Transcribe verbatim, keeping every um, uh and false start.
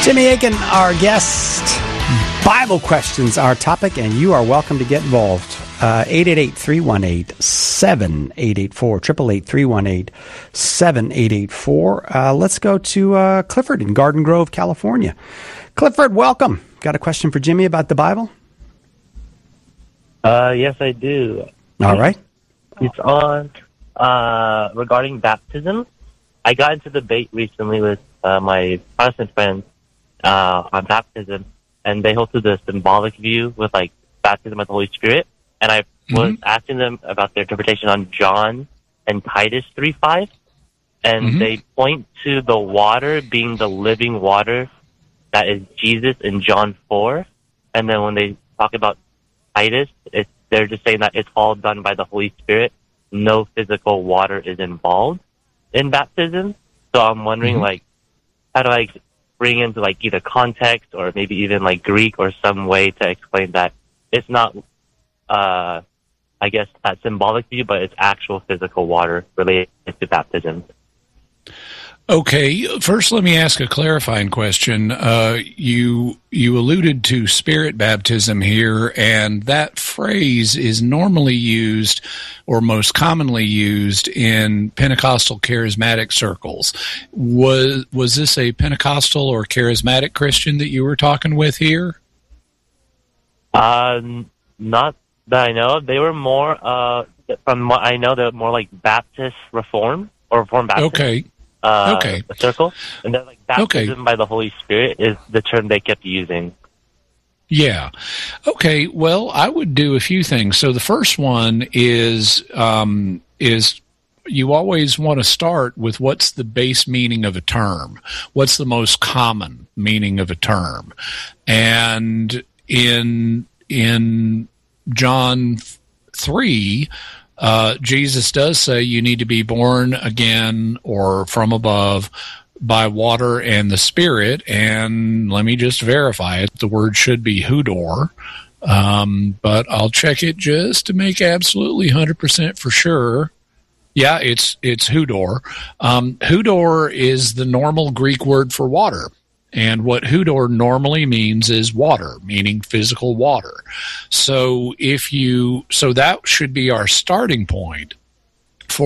Jimmy Akin, our guest. Bible questions, our topic, and you are welcome to get involved. Uh, eight eight eight, three one eight, seven eight eight four, eight eight eight, three one eight, seven eight eight four. Uh, let's go to uh, Clifford in Garden Grove, California. Clifford, welcome. Got a question for Jimmy about the Bible? Uh, yes, I do. All right. It's on uh, regarding baptism. I got into debate recently with uh, my Protestant friends uh, on baptism, and they hold to the symbolic view with like baptism of the Holy Spirit. And I mm-hmm. was asking them about their interpretation on John and Titus three five, and mm-hmm. they point to the water being the living water that is Jesus in John four. And then when they talk about Titus, it's, they're just saying that it's all done by the Holy Spirit. No physical water is involved in baptism. So I'm wondering, mm-hmm. like, how do I bring into like either context or maybe even like Greek or some way to explain that it's not, uh, I guess, that symbolic view, but it's actual physical water related to baptism. Okay, first let me ask a clarifying question. Uh, you you alluded to spirit baptism here, and that phrase is normally used or most commonly used in Pentecostal charismatic circles. Was was this a Pentecostal or charismatic Christian that you were talking with here? Um, not that I know of. They were more, uh, from what I know, they're more like Baptist Reform or Reformed Baptist. Okay. Uh, okay. circle. And then, like, baptism okay. by the Holy Spirit is the term they kept using. Yeah. Okay. Well, I would do a few things. So the first one is um, is you always want to start with what's the base meaning of a term. What's the most common meaning of a term? And in in John three. Uh, Jesus does say you need to be born again or from above by water and the Spirit. And let me just verify it. The word should be hudor, um, but I'll check it just to make absolutely one hundred percent for sure. Yeah, it's it's hudor. Um, hudor is the normal Greek word for water. And what hudor normally means is water, meaning physical water. So if you, so that should be our starting point.